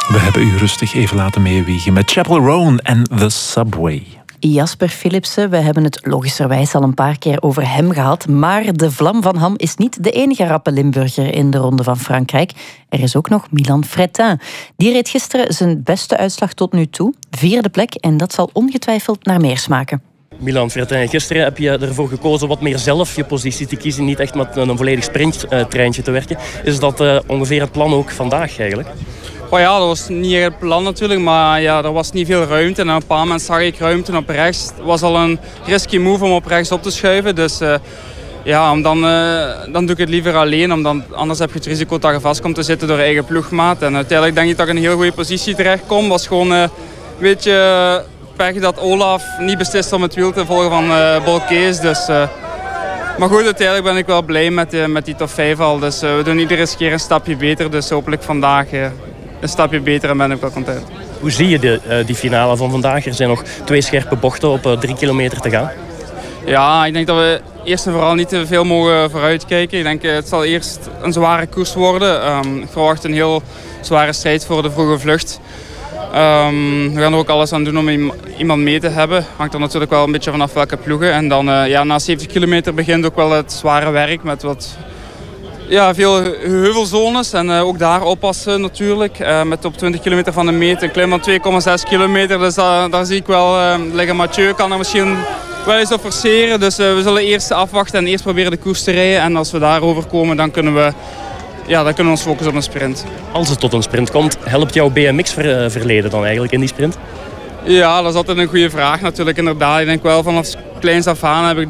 We hebben u rustig even laten meewiegen met Chapel Roan en The Subway. Jasper Philipsen, we hebben het logischerwijs al een paar keer over hem gehad. Maar de Vlam van Ham is niet de enige rappe Limburger in de Ronde van Frankrijk. Er is ook nog Milan Fretin. Die reed gisteren zijn beste uitslag tot nu toe. 4e plek en dat zal ongetwijfeld naar meer smaken. Milan Fretin, gisteren heb je ervoor gekozen wat meer zelf je positie te kiezen. Niet echt met een volledig sprinttreintje te werken. Is dat ongeveer het plan ook vandaag eigenlijk? Oh ja, dat was niet echt het plan natuurlijk, maar ja, er was niet veel ruimte. En op een bepaald moment zag ik ruimte op rechts. Het was al een risky move om op rechts op te schuiven. Dus dan doe ik het liever alleen. Anders heb je het risico dat je vast komt te zitten door je eigen ploegmaat. En uiteindelijk denk ik dat ik in een heel goede positie terecht kom. Het was gewoon een beetje pech dat Olaf niet beslist om het wiel te volgen van Bolkees. Dus, maar goed, uiteindelijk ben ik wel blij met die top 5 al. Dus we doen iedere keer een stapje beter. Dus hopelijk vandaag een stapje beter en ben ik wel content. Hoe zie je die finale van vandaag? Er zijn nog 2 scherpe bochten op 3 kilometer te gaan. Ja, ik denk dat we eerst en vooral niet te veel mogen vooruitkijken. Ik denk het zal eerst een zware koers worden. Ik verwacht een heel zware strijd voor de vroege vlucht. We gaan er ook alles aan doen om iemand mee te hebben. Hangt er natuurlijk wel een beetje vanaf welke ploegen. En dan na 70 kilometer begint ook wel het zware werk met veel heuvelzones en ook daar oppassen natuurlijk. Met op 20 kilometer van de meet een klim van 2,6 kilometer. Dus daar zie ik wel liggen. Mathieu kan er misschien wel eens op forceren. Dus we zullen eerst afwachten en eerst proberen de koers te rijden. En als we daarover komen, dan kunnen we ons focussen op een sprint. Als het tot een sprint komt, helpt jouw BMX-verleden dan eigenlijk in die sprint? Ja, dat is altijd een goede vraag natuurlijk, inderdaad. Ik denk wel vanaf kleins af aan heb ik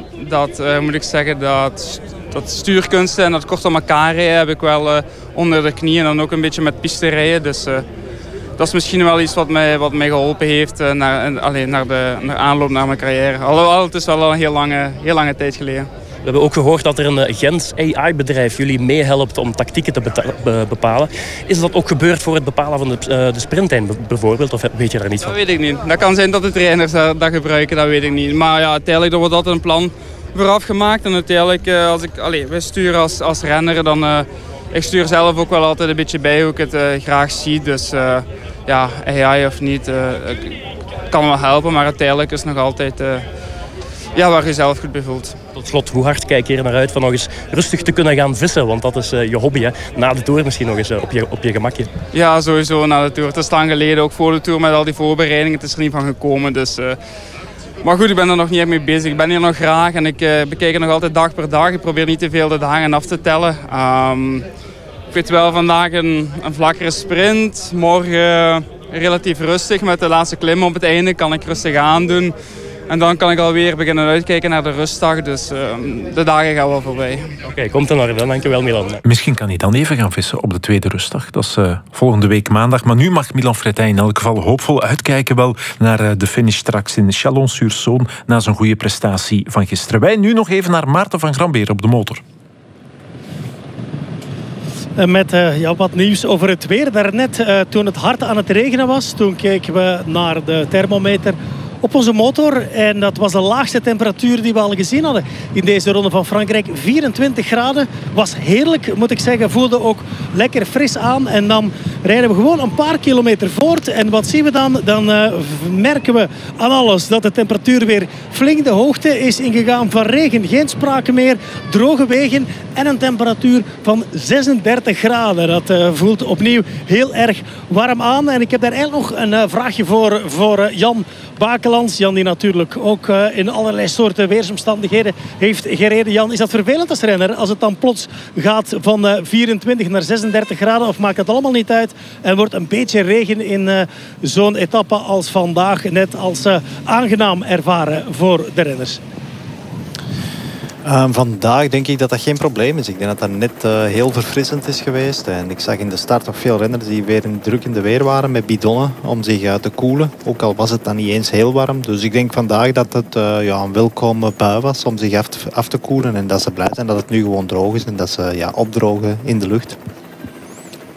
dat stuurkunsten en dat kort aan elkaar rijden heb ik wel onder de knie en dan ook een beetje met piste rijden. Dus dat is misschien wel iets wat mij geholpen heeft naar aanloop naar mijn carrière. Alhoewel, het is wel al een heel lange tijd geleden. We hebben ook gehoord dat er een Gens AI-bedrijf jullie meehelpt om tactieken te bepalen. Is dat ook gebeurd voor het bepalen van de sprintlijn bijvoorbeeld? Of weet je daar niet van? Dat weet ik niet. Dat kan zijn dat de trainers dat gebruiken, dat weet ik niet. Maar ja, uiteindelijk wordt altijd een plan vooraf gemaakt. En uiteindelijk, wij sturen als renner, dan ik stuur zelf ook wel altijd een beetje bij hoe ik het graag zie. Dus AI of niet, kan wel helpen. Maar uiteindelijk is het nog altijd waar je zelf goed bij voelt. Tot slot, hoe hard kijk je er naar uit van nog eens rustig te kunnen gaan vissen? Want dat is je hobby, hè? Na de Tour misschien nog eens op je gemakje. Ja, sowieso na de Tour. Het is lang geleden, ook voor de Tour met al die voorbereidingen. Het is er niet van gekomen, dus... Maar goed, ik ben er nog niet echt mee bezig. Ik ben hier nog graag en ik bekijk het nog altijd dag per dag. Ik probeer niet te veel de dagen af te tellen. Ik weet wel vandaag een vlakkere sprint. Morgen relatief rustig met de laatste klim op het einde. Kan ik rustig aandoen. En dan kan ik alweer beginnen uitkijken naar de rustdag. Dus de dagen gaan wel voorbij. Oké, komt in orde. Dankjewel, Milan. Misschien kan hij dan even gaan vissen op de tweede rustdag. Dat is volgende week maandag. Maar nu mag Milan Fretin in elk geval hoopvol uitkijken wel naar de finish straks in Chalon-sur-Saône na zijn goede prestatie van gisteren. Wij nu nog even naar Maarten van Grambeer op de motor. Met wat nieuws over het weer. Daarnet, toen het hard aan het regenen was, toen keken we naar de thermometer op onze motor. En dat was de laagste temperatuur die we al gezien hadden in deze Ronde van Frankrijk. 24 graden. Was heerlijk, moet ik zeggen. Voelde ook lekker fris aan. En dan rijden we gewoon een paar kilometer voort. En wat zien we dan? Dan merken we aan alles dat de temperatuur weer flink de hoogte is ingegaan. Van regen geen sprake meer. Droge wegen en een temperatuur van 36 graden. Dat voelt opnieuw heel erg warm aan. En ik heb daar eigenlijk nog een vraagje voor Jan Bakelands. Jan die natuurlijk ook in allerlei soorten weersomstandigheden heeft gereden. Jan, is dat vervelend als renner als het dan plots gaat van 24 naar 36 graden? Of maakt het allemaal niet uit? En wordt een beetje regen in zo'n etappe als vandaag net als aangenaam ervaren voor de renners? Vandaag denk ik dat dat geen probleem is. Ik denk dat dat net heel verfrissend is geweest. En ik zag in de start ook veel renners die weer druk in de weer waren met bidonnen om zich te koelen. Ook al was het dan niet eens heel warm. Dus ik denk vandaag dat het een welkome bui was om zich af te koelen. En dat ze blij zijn dat het nu gewoon droog is en dat ze opdrogen in de lucht.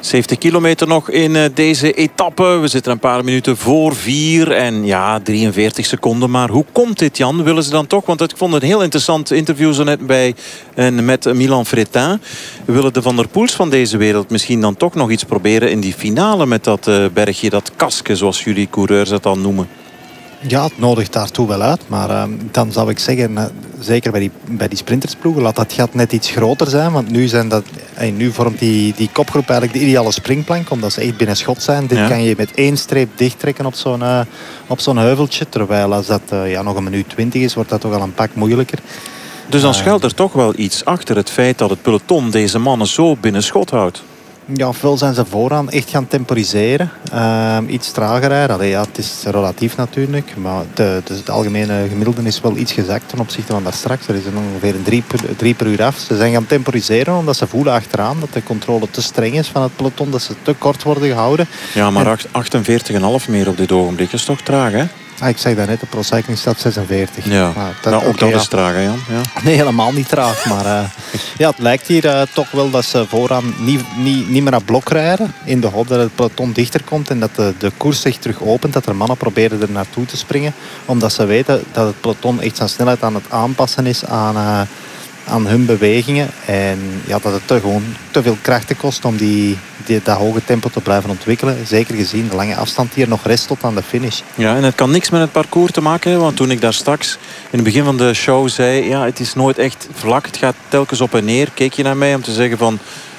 70 kilometer nog in deze etappe. We zitten een paar minuten voor 4 en ja, 43 seconden. Maar hoe komt dit, Jan? Willen ze dan toch? Want ik vond het een heel interessant interview zo net met Milan Fretin. Willen de Van der Poels van deze wereld misschien dan toch nog iets proberen in die finale met dat bergje, dat kasken, zoals jullie coureurs dat dan noemen? Ja, het nodigt daartoe wel uit. Maar dan zou ik zeggen, zeker bij die sprintersploegen, laat dat gat net iets groter zijn. Want nu vormt die kopgroep eigenlijk de ideale springplank. Omdat ze echt binnen schot zijn. Dit kan je met 1 streep dichttrekken op zo'n heuveltje. Terwijl als dat nog een minuut 20 is, wordt dat toch al een pak moeilijker. Dus dan schuilt er toch wel iets achter het feit dat het peloton deze mannen zo binnen schot houdt. Ja, ofwel zijn ze vooraan echt gaan temporiseren. Iets trager rijden. Allee, ja, het is relatief natuurlijk. Maar het algemene gemiddelde is wel iets gezakt ten opzichte van daarstraks. Er is ongeveer een 3 per uur af. Ze zijn gaan temporiseren omdat ze voelen achteraan dat de controle te streng is van het peloton. Dat ze te kort worden gehouden. Ja, maar 48,5 meer op dit ogenblik is toch traag, hè? Ik zeg dat net, de Pro Cycling staat 46. Ja, maar ook dat is traag, hè, Jan? Ja. Nee, helemaal niet traag. Maar het lijkt hier toch wel dat ze vooraan niet meer aan blok rijden. In de hoop dat het peloton dichter komt en dat de koers zich terug opent. Dat er mannen proberen er naartoe te springen. Omdat ze weten dat het peloton echt zijn snelheid aan het aanpassen is aan hun bewegingen. En ja, dat het gewoon te veel krachten kost om dat hoge tempo te blijven ontwikkelen. Zeker gezien de lange afstand die er nog rest tot aan de finish. Ja, en het kan niks met het parcours te maken hebben. Want toen ik daar straks in het begin van de show zei, ja, het is nooit echt vlak. Het gaat telkens op en neer. Keek je naar mij om te zeggen van,